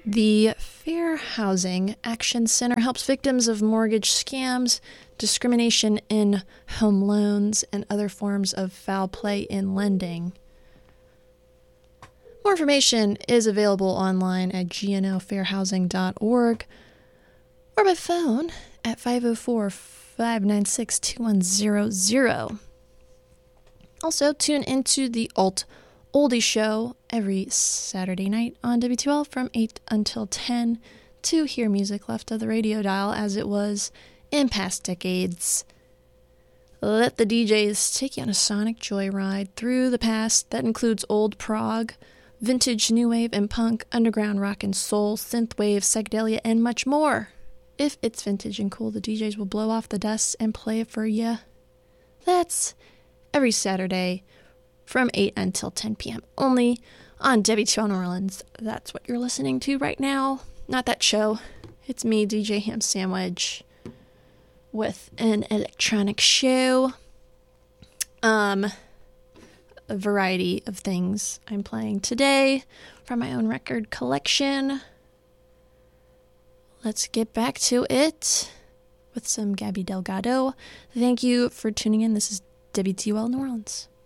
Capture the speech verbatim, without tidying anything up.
The Fair Housing Action Center helps victims of mortgage scams, discrimination in home loans, and other forms of foul play in lending. More information is available online at g n o fair housing dot org or by phone at five oh four, five nine six, two one zero zero. Also, tune into the Alt Oldie Show every Saturday night on W two L from eight until ten to hear music left of the radio dial as it was in past decades. Let the D Js take you on a sonic joyride through the past that includes old prog, vintage new wave and punk, underground rock and soul, synthwave, psychedelia, and much more. If it's vintage and cool, the D Js will blow off the dust and play it for you. That's every Saturday from eight until ten p.m. only on W two L New Orleans. That's what you're listening to right now. Not that show. It's me, D J Ham Sandwich, with an electronic show. Um, a variety of things I'm playing today from my own record collection. Let's get back to it with some Gabby Delgado. Thank you for tuning in. This is W two L New Orleans.